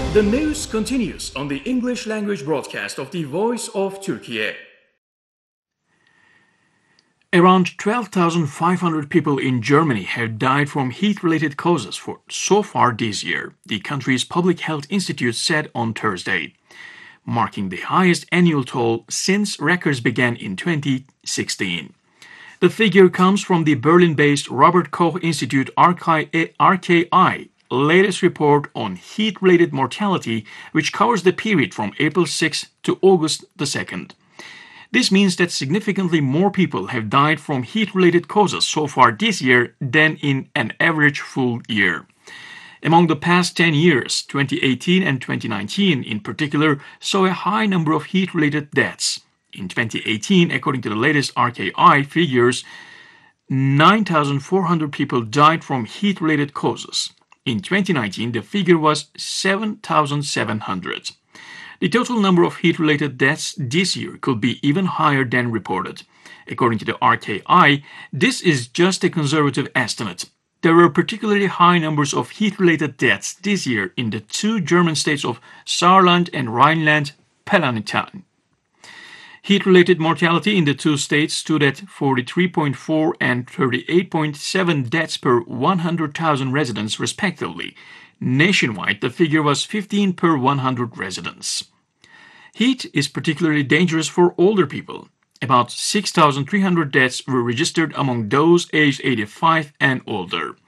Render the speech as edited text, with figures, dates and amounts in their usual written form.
The news continues on the English language broadcast of the Voice of Turkey. Around 12,500 people in Germany have died from heat-related causes so far this year, the country's Public Health Institute said on Thursday, marking the highest annual toll since records began in 2016. The figure comes from the Berlin-based Robert Koch Institute RKI latest report on heat-related mortality, which covers the period from April 6 to August 2nd. This means that significantly more people have died from heat-related causes so far this year than in an average full year. Among the past 10 years, 2018 and 2019 in particular saw a high number of heat-related deaths. In 2018, according to the latest RKI figures, 9,400 people died from heat-related causes. In 2019, the figure was 7,700. The total number of heat-related deaths this year could be even higher than reported. According to the RKI, this is just a conservative estimate. There were particularly high numbers of heat-related deaths this year in the two German states of Saarland and Rhineland-Palatinate. Heat-related mortality in the two states stood at 43.4 and 38.7 deaths per 100,000 residents respectively. Nationwide, the figure was 15 per 100 residents. Heat is particularly dangerous for older people. About 6,300 deaths were registered among those aged 85 and older.